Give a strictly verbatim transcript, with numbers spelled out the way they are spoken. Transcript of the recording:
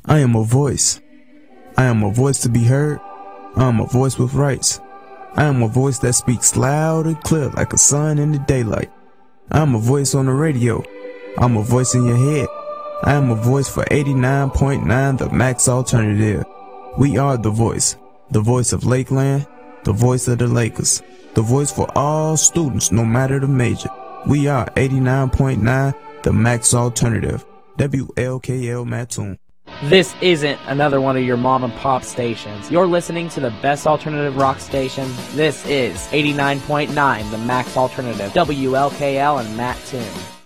I am a voice. I am a voice to be heard. I am a voice with rights. I am a voice that speaks loud and clear like a sun in the daylight. I am a voice on the radio. I'm a voice in your head. I am a voice for eighty-nine point nine The Max Alternative. We are the voice. The voice of Lakeland. The voice of the Lakers. The voice for all students, no matter the major. We are eighty-nine point nine The Max Alternative. W L K L Mattoon. This isn't another one of your mom and pop stations. You're listening to the best alternative rock station. This is eighty-nine point nine The Max Alternative. W L K L and Mattoon.